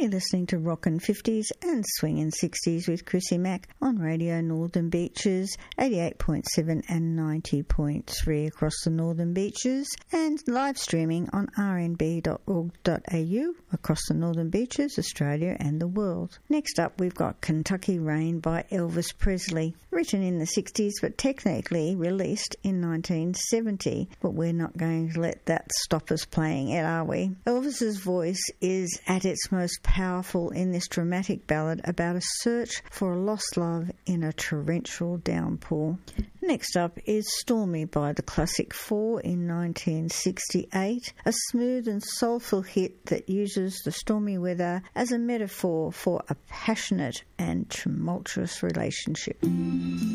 You're listening to Rockin' 50s and Swingin' 60s with Chrissy Mack on Radio Northern Beaches, 88.7 and 90.3 across the Northern Beaches, and live streaming on rnb.org.au across the Northern Beaches, Australia and the world. Next up, we've got Kentucky Rain by Elvis Presley, written in the 60s but technically released in 1970, but we're not going to let that stop us playing it, are we? Elvis's voice is at its most powerful in this dramatic ballad about a search for a lost love in a torrential downpour. Next up is Stormy by the Classic Four in 1968, a smooth and soulful hit that uses the stormy weather as a metaphor for a passionate and tumultuous relationship.